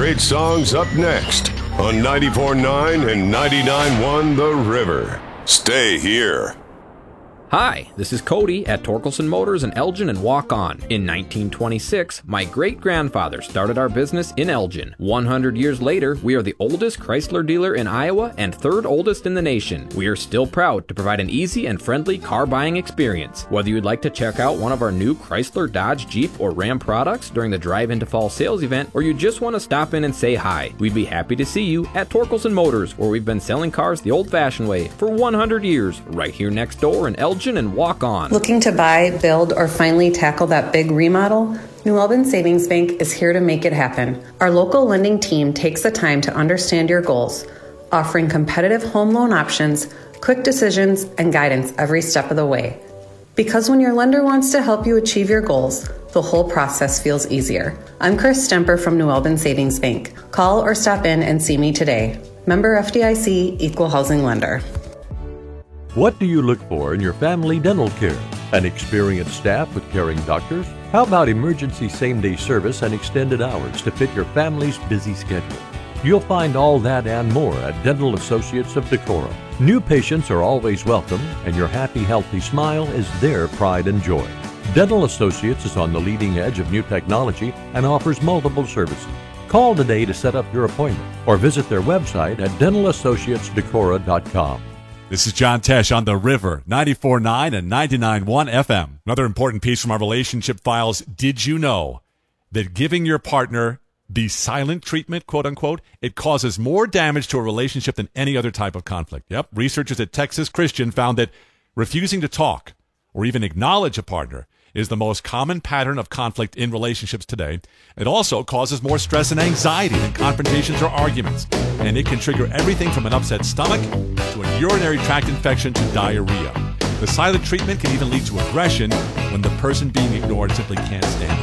great songs up next on 94.9 and 99.1 The River. Stay here. Hi, this is Cody at Torkelson Motors in Elgin and Walk On. In 1926, my great-grandfather started our business in Elgin. 100 years later, we are the oldest Chrysler dealer in Iowa and third oldest in the nation. We are still proud to provide an easy and friendly car buying experience. Whether you'd like to check out one of our new Chrysler, Dodge, Jeep, or Ram products during the Drive Into Fall sales event, or you just want to stop in and say hi, we'd be happy to see you at Torkelson Motors, where we've been selling cars the old-fashioned way for 100 years, right here next door in Elgin and Walk On. Looking to buy, build, or finally tackle that big remodel? New Albin Savings Bank is here to make it happen. Our local lending team takes the time to understand your goals, offering competitive home loan options, quick decisions, and guidance every step of the way. Because when your lender wants to help you achieve your goals, the whole process feels easier. I'm Chris Stemper from New Albin Savings Bank. Call or stop in and see me today. Member FDIC, Equal Housing Lender. What do you look for in your family dental care? An experienced staff with caring doctors? How about emergency same-day service and extended hours to fit your family's busy schedule? You'll find all that and more at Dental Associates of Decorah. New patients are always welcome, and your happy, healthy smile is their pride and joy. Dental Associates is on the leading edge of new technology and offers multiple services. Call today to set up your appointment or visit their website at dentalassociatesdecorah.com. This is John Tesh on The River, 94.9 and 99.1 FM. Another important piece from our relationship files. Did you know that giving your partner the silent treatment, quote unquote, it causes more damage to a relationship than any other type of conflict? Yep. Researchers at Texas Christian found that refusing to talk or even acknowledge a partner is the most common pattern of conflict in relationships today. It also causes more stress and anxiety than confrontations or arguments. And it can trigger everything from an upset stomach to a urinary tract infection to diarrhea. The silent treatment can even lead to aggression when the person being ignored simply can't stand